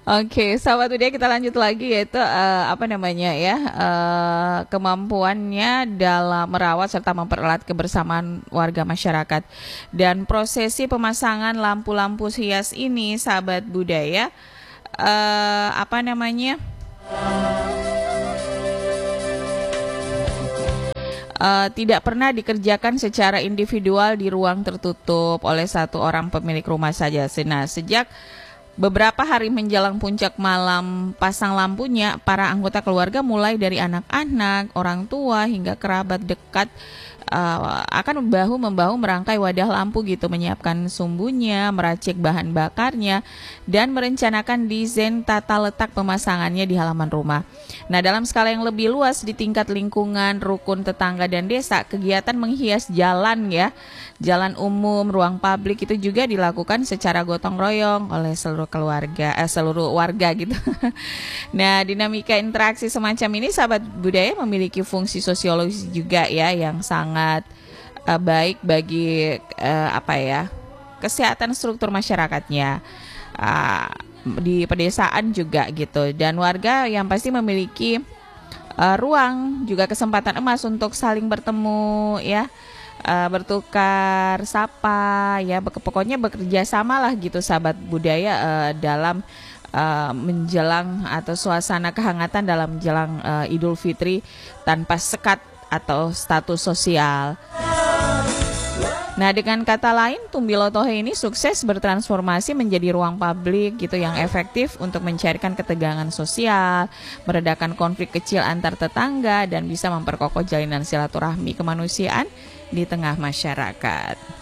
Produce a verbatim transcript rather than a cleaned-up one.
Oke, sahabat Udia kita lanjut lagi yaitu eh, apa namanya ya eh, kemampuannya dalam merawat serta mempererat kebersamaan warga masyarakat dan prosesi pemasangan lampu-lampu hias ini, sahabat budaya eh, apa namanya eh, tidak pernah dikerjakan secara individual di ruang tertutup oleh satu orang pemilik rumah saja. Nah, sejak beberapa hari menjelang puncak malam pasang lampunya, para anggota keluarga mulai dari anak-anak, orang tua hingga kerabat dekat uh, akan bahu-membahu merangkai wadah lampu gitu, menyiapkan sumbunya, meracik bahan bakarnya, dan merencanakan desain tata letak pemasangannya di halaman rumah. Nah, dalam skala yang lebih luas di tingkat lingkungan, rukun tetangga dan desa, kegiatan menghias jalan ya, jalan umum, ruang publik itu juga dilakukan secara gotong royong oleh seluruh keluarga, eh, seluruh warga gitu. Nah, dinamika interaksi semacam ini, sahabat budaya, memiliki fungsi sosiologis juga ya yang sangat uh, baik bagi uh, apa ya kesehatan struktur masyarakatnya. Uh, di pedesaan juga gitu, dan warga yang pasti memiliki uh, ruang juga kesempatan emas untuk saling bertemu ya, uh, bertukar sapa ya, pokoknya bekerja sama lah gitu, sahabat budaya, uh, dalam uh, menjelang atau suasana kehangatan dalam menjelang uh, Idul Fitri tanpa sekat atau status sosial. Nah, dengan kata lain, Tumbilo Tohe ini sukses bertransformasi menjadi ruang publik gitu yang efektif untuk mencairkan ketegangan sosial, meredakan konflik kecil antar tetangga, dan bisa memperkokoh jalinan silaturahmi kemanusiaan di tengah masyarakat.